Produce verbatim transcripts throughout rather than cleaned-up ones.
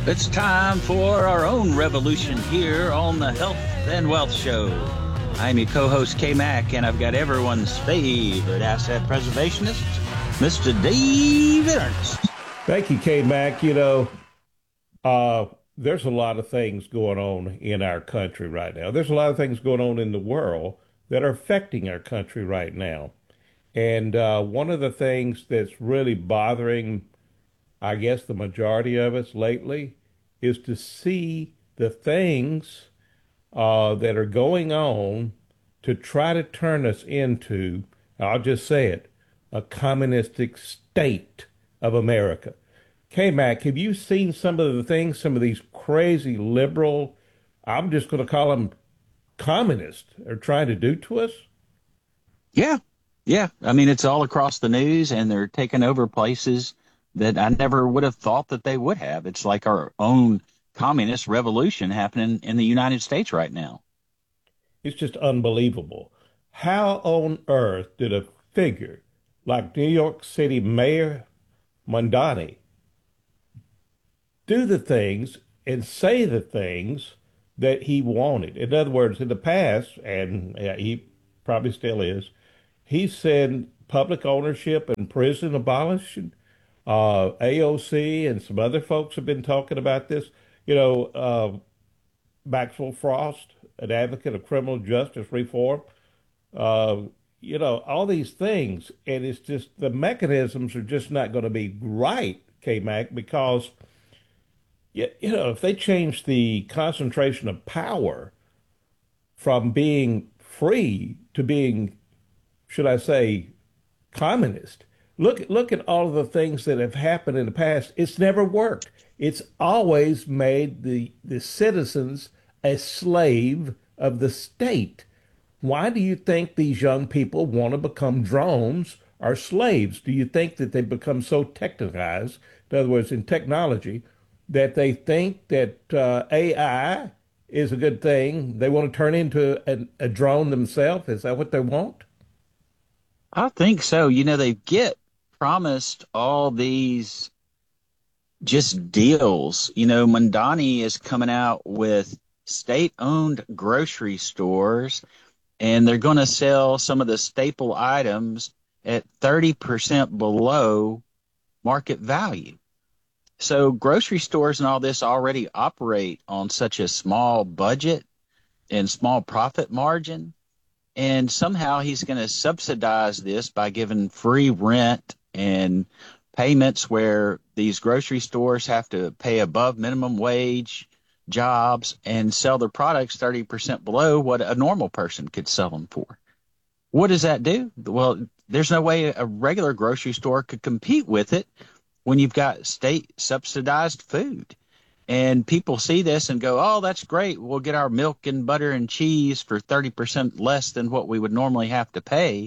It's time for our own revolution here on the Health and Wealth Show. I'm your co-host K-Mac, and I've got everyone's favorite asset preservationist, Mister David Ernest. Thank you, K-Mac. You know, uh, there's a lot of things going on in our country right now. There's a lot of things going on in the world that are affecting our country right now. And uh, one of the things that's really bothering, I guess, the majority of us lately is to see the things uh, that are going on to try to turn us into, I'll just say it, a communistic state of America. K-Mac, have you seen some of the things some of these crazy liberal, I'm just going to call them communists, are trying to do to us? Yeah, yeah. I mean, it's all across the news, and they're taking over places that I never would have thought that they would have. It's like our own communist revolution happening in the United States right now. It's just unbelievable. How on earth did a figure like New York City Mayor Mondani do the things and say the things that he wanted? In other words, in the past, and yeah, he probably still is, he said public ownership and prison abolition. Uh, A O C and some other folks have been talking about this. You know, uh, Maxwell Frost, an advocate of criminal justice reform. Uh, you know, all these things, and it's just the mechanisms are just not going to be right, K-Mac, because you, you know, if they change the concentration of power from being free to being, should I say, communist. Look, look at all of the things that have happened in the past. It's never worked. It's always made the, the citizens a slave of the state. Why do you think these young people want to become drones or slaves? Do you think that they become so technicized, in other words, in technology, that they think that uh, A I is a good thing? They want to turn into a, a drone themselves? Is that what they want? I think so. You know, they get promised all these just deals. You know, Mondani is coming out with state-owned grocery stores, and they're going to sell some of the staple items at thirty percent below market value. So grocery stores and all this already operate on such a small budget and small profit margin. And somehow he's going to subsidize this by giving free rent and payments where these grocery stores have to pay above minimum wage jobs and sell their products thirty percent below what a normal person could sell them for. What does that do? Well, there's no way a regular grocery store could compete with it when you've got state subsidized food. And people see this and go, oh, that's great. We'll get our milk and butter and cheese for thirty percent less than what we would normally have to pay.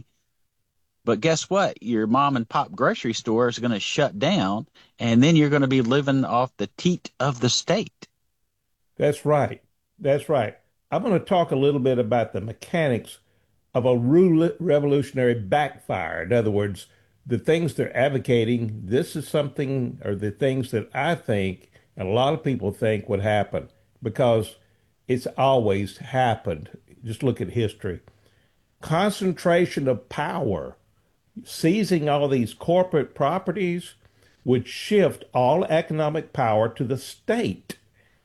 But guess what? Your mom and pop grocery store is going to shut down, and then you're going to be living off the teat of the state. That's right. That's right. I'm going to talk a little bit about the mechanics of a rule revolutionary backfire. In other words, the things they're advocating, this is something, or the things that I think, and a lot of people think would happen because it's always happened. Just look at history. Concentration of power, seizing all these corporate properties would shift all economic power to the state.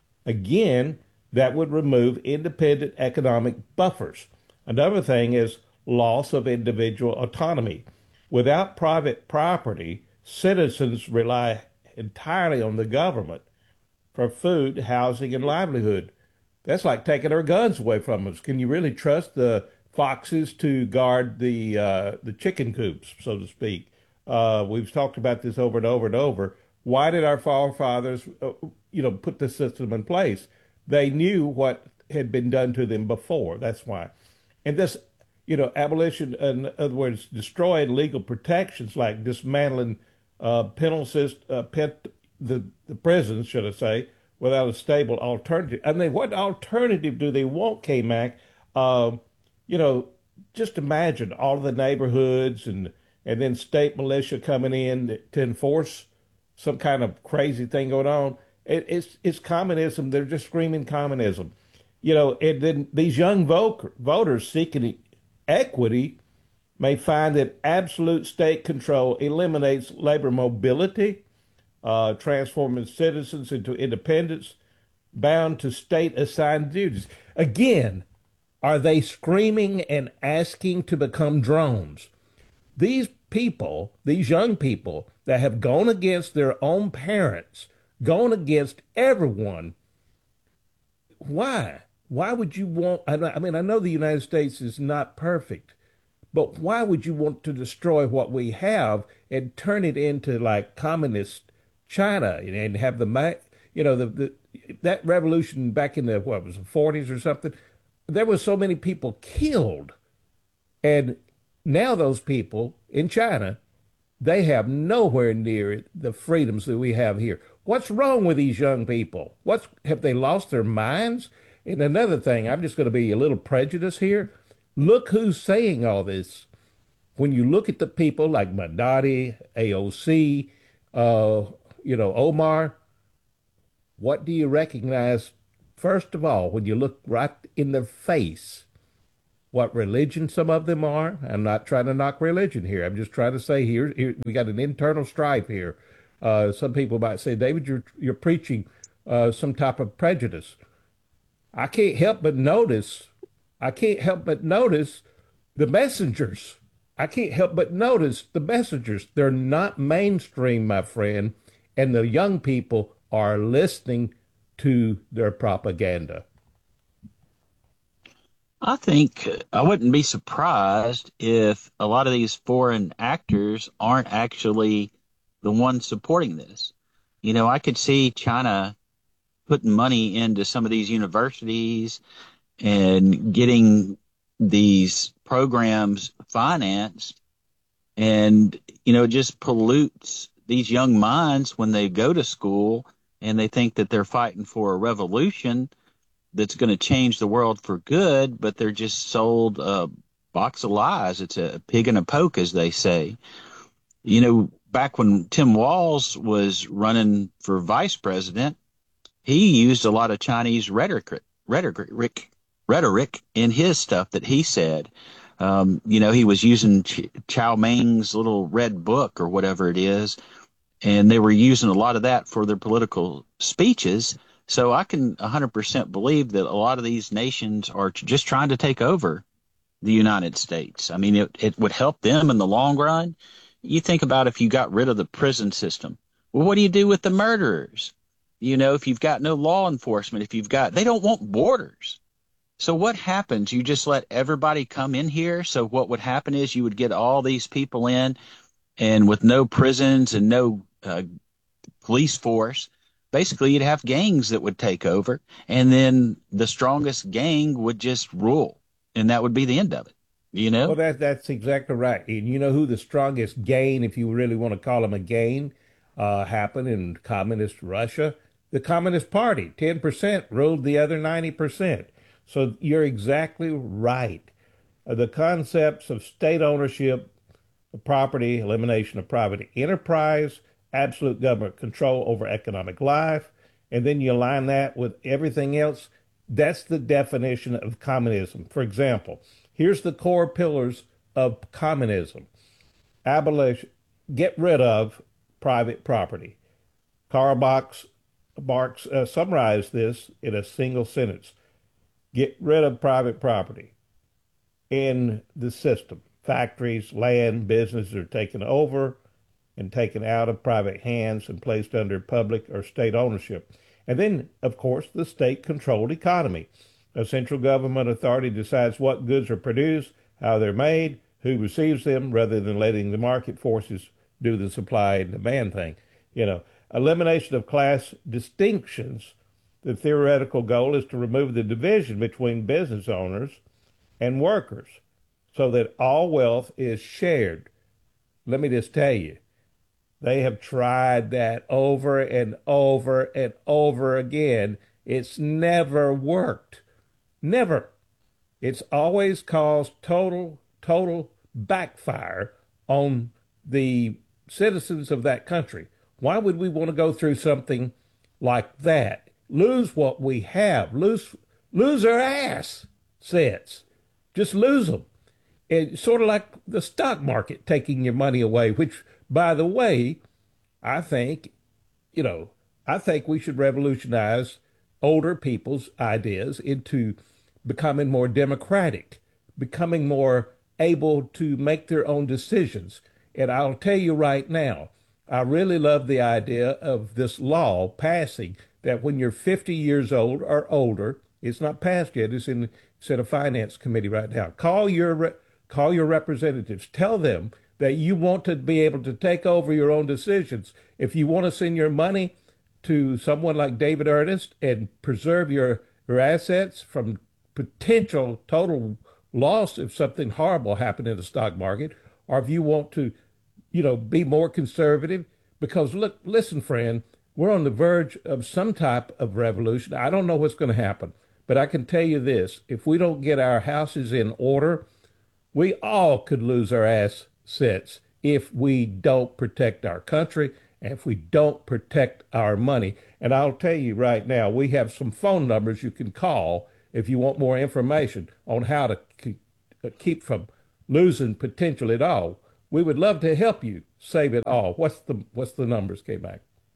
Again, that would remove independent economic buffers. Another thing is loss of individual autonomy. Without private property, citizens rely entirely on the government for food, housing, and livelihood. That's like taking our guns away from us. Can you really trust the foxes to guard the uh, the chicken coops, so to speak? Uh, we've talked about this over and over and over. Why did our forefathers, uh, you know, put this system in place? They knew what had been done to them before. That's why. And this, you know, abolition, in other words, destroying legal protections like dismantling uh, penal system, uh, pen, the the prisons, should I say, without a stable alternative. I mean, what alternative do they want, K-Mac? Uh, you know, just imagine all of the neighborhoods and and then state militia coming in to enforce some kind of crazy thing going on. It, it's it's communism. They're just screaming communism. You know, and then these young vote, voters seeking equity may find that absolute state control eliminates labor mobility, uh, transforming citizens into independents bound to state assigned duties. Again, are they screaming and asking to become drones? These people, these young people that have gone against their own parents, gone against everyone, why? Why would you want? I mean, I know the United States is not perfect, but why would you want to destroy what we have and turn it into like communist China and have the, you know, the, the that revolution back in the what was the forties or something? There was so many people killed, and now those people in China, they have nowhere near the freedoms that we have here. What's wrong with these young people? What's have they lost their minds? And another thing, I'm just going to be a little prejudiced here. Look who's saying all this. When you look at the people like Madadi, A O C, uh, you know, Omar, what do you recognize? First of all, when you look right in their face, what religion some of them are. I'm not trying to knock religion here. I'm just trying to say here, here we got an internal strife here. Uh, some people might say, David, you're you're preaching uh, some type of prejudice. I can't help but notice. I can't help but notice the messengers. I can't help but notice the messengers. They're not mainstream, my friend, and the young people are listening to their propaganda. I think uh, I wouldn't be surprised if a lot of these foreign actors aren't actually the ones supporting this. You know, I could see China putting money into some of these universities and getting these programs financed, and you know, it just pollutes these young minds when they go to school and they think that they're fighting for a revolution that's going to change the world for good, but they're just sold a box of lies. It's a pig in a poke, as they say. You know, back when Tim Walz was running for vice president, he used a lot of Chinese rhetoric, rhetoric, rhetoric in his stuff that he said. Um, you know, he was using Ch- Chow Ming's little red book or whatever it is, and they were using a lot of that for their political speeches. So I can one hundred percent believe that a lot of these nations are just trying to take over the United States. I mean, it, it would help them in the long run. You think about if you got rid of the prison system. Well, what do you do with the murderers? You know, if you've got no law enforcement, if you've got, they don't want borders. So what happens? You just let everybody come in here. So what would happen is you would get all these people in, and with no prisons and no uh, police force, basically you'd have gangs that would take over, and then the strongest gang would just rule, and that would be the end of it. You Well, know? that that's exactly right. And you know who the strongest gain, if you really want to call them a gain, uh, happened in communist Russia? The Communist Party, ten percent ruled the other ninety percent. So you're exactly right. Uh, the concepts of state ownership of property, elimination of private enterprise, absolute government control over economic life, and then you align that with everything else. That's the definition of communism. For example, here's the core pillars of communism: abolition, get rid of private property. Karl Marx, Marx uh, summarized this in a single sentence: get rid of private property in the system. Factories, land, businesses are taken over and taken out of private hands and placed under public or state ownership. And then, of course, the state controlled economy. A central government authority decides what goods are produced, how they're made, who receives them, rather than letting the market forces do the supply and demand thing. You know, elimination of class distinctions. The theoretical goal is to remove the division between business owners and workers so that all wealth is shared. Let me just tell you, they have tried that over and over and over again. It's never worked. Never. It's always caused total, total backfire on the citizens of that country. Why would we want to go through something like that. Lose what we have. Lose lose our ass sets. Just lose them. It's sort of like the stock market taking your money away, which, by the way, I think, you know, I think we should revolutionize older people's ideas into becoming more democratic, becoming more able to make their own decisions. And I'll tell you right now, I really love the idea of this law passing that when you're fifty years old or older, it's not passed yet, it's in it's in a finance committee right now. Call your re- call your representatives, tell them that you want to be able to take over your own decisions. If you want to send your money to someone like David Ernest and preserve your, your assets from potential total loss if something horrible happened in the stock market, or if you want to, you know, be more conservative. Because look, listen, friend, we're on the verge of some type of revolution. I don't know what's going to happen, but I can tell you this: if we don't get our houses in order, we all could lose our assets if we don't protect our country and if we don't protect our money. And I'll tell you right now, we have some phone numbers you can call if you want more information on how to keep, uh, keep from losing potential at all. We would love to help you save it all. What's the what's the numbers, K-Mac?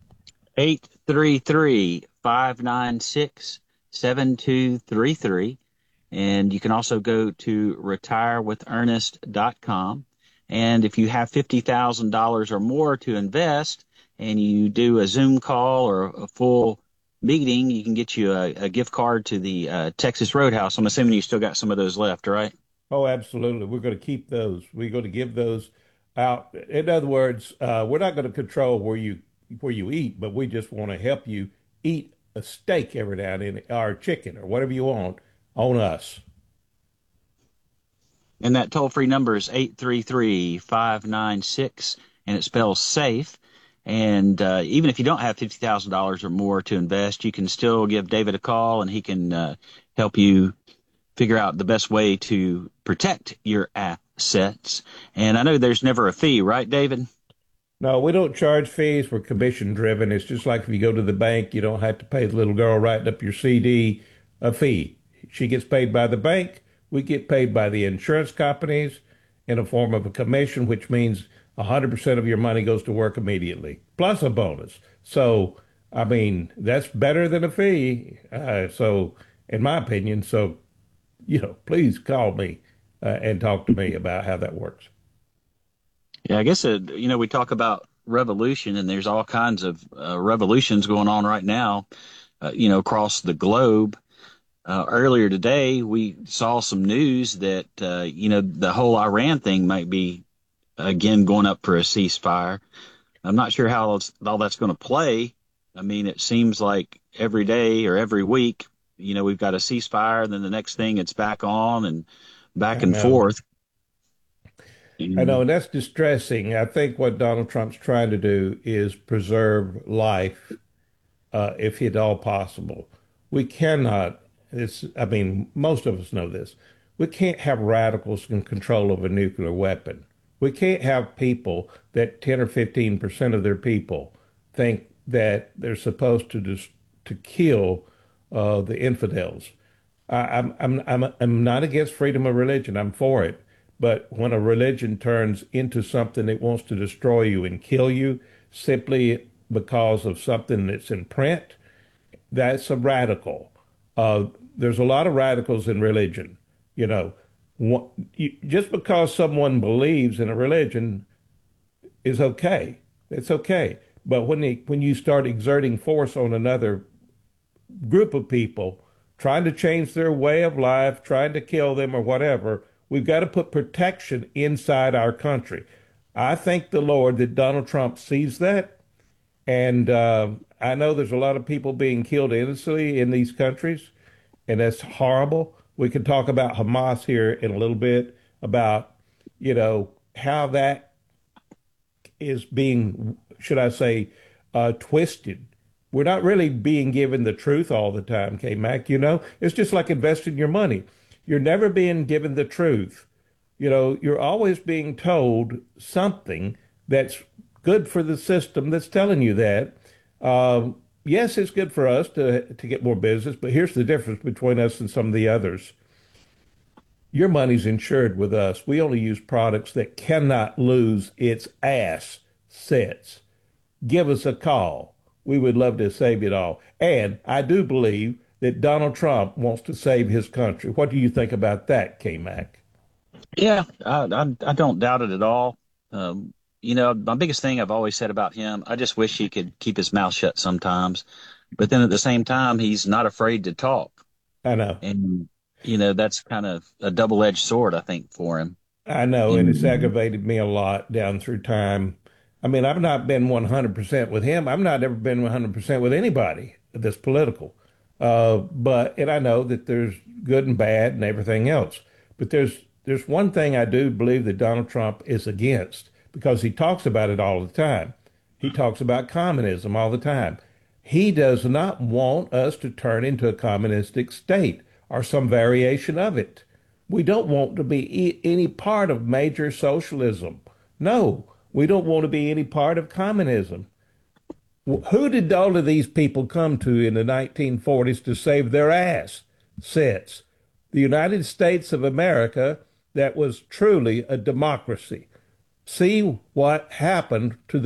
eight three three, five nine six, seven two three three. And you can also go to retire with ernest dot com. And if you have fifty thousand dollars or more to invest and you do a Zoom call or a full meeting, you can get you a, a gift card to the uh, Texas Roadhouse. I'm assuming you still got some of those left, right? Oh, absolutely. We're going to keep those. We're going to give those out. In other words, uh, we're not going to control where you where you eat, but we just want to help you eat a steak every now and then, or chicken, or whatever you want on us. And that toll free number is eight three three, five nine six, and it spells safe. And uh, even if you don't have fifty thousand dollars or more to invest, you can still give David a call and he can uh, help you figure out the best way to protect your assets. And I know there's never a fee, right, David? No, we don't charge fees. We're commission driven. It's just like if you go to the bank, you don't have to pay the little girl writing up your C D a fee. She gets paid by the bank. We get paid by the insurance companies in a form of a commission, which means one hundred percent of your money goes to work immediately, plus a bonus. So, I mean, that's better than a fee. Uh, so, in my opinion, so, you know, please call me uh, and talk to me about how that works. Yeah, I guess, uh, you know, we talk about revolution and there's all kinds of uh, revolutions going on right now, uh, you know, across the globe. Uh, earlier today, we saw some news that, uh, you know, the whole Iran thing might be, again, going up for a ceasefire. I'm not sure how else, all that's going to play. I mean, it seems like every day or every week, you know, we've got a ceasefire, and then the next thing it's back on and back I and know. forth. I know, And and that's distressing. I think what Donald Trump's trying to do is preserve life, uh, if at all possible. We cannot, it's, I mean, most of us know this. We can't have radicals in control of a nuclear weapon. We can't have people that ten or fifteen percent of their people think that they're supposed to just to kill uh, the infidels. I, I'm, I'm, I'm, I'm not against freedom of religion. I'm for it. But when a religion turns into something that wants to destroy you and kill you simply because of something that's in print, that's a radical. Uh, there's a lot of radicals in religion. You know, One- you, just because someone believes in a religion is okay. It's okay. But when they, when you start exerting force on another group of people, trying to change their way of life, trying to kill them or whatever, we've got to put protection inside our country. I thank the Lord that Donald Trump sees that. And uh, I know there's a lot of people being killed innocently in these countries, and that's horrible. We can talk about Hamas here in a little bit about, you know, how that is being, should I say, uh, twisted. We're not really being given the truth all the time, K Mac. You know, it's just like investing your money. You're never being given the truth. You know, you're always being told something that's good for the system that's telling you that. Um, yes, it's good for us to to get more business, but here's the difference between us and some of the others. Your money's insured with us. We only use products that cannot lose its ass sets. Give us a call. We would love to save it all. And I do believe that Donald Trump wants to save his country. What do you think about that, K-Mac? Yeah, I, I, I don't doubt it at all. Um, you know, my biggest thing I've always said about him, I just wish he could keep his mouth shut sometimes. But then at the same time, he's not afraid to talk. I know. And, you know, that's kind of a double-edged sword, I think, for him. I know, and it's And, aggravated me a lot down through time. I mean, I've not been one hundred percent with him. I've not ever been one hundred percent with anybody that's political. Uh, but, and I know that there's good and bad and everything else. But there's there's one thing I do believe that Donald Trump is against because he talks about it all the time. He talks about communism all the time. He does not want us to turn into a communistic state or some variation of it. We don't want to be e- any part of major socialism. No, we don't want to be any part of communism. Who did all of these people come to in the nineteen forties to save their ass? Sets. The United States of America that was truly a democracy. See what happened to the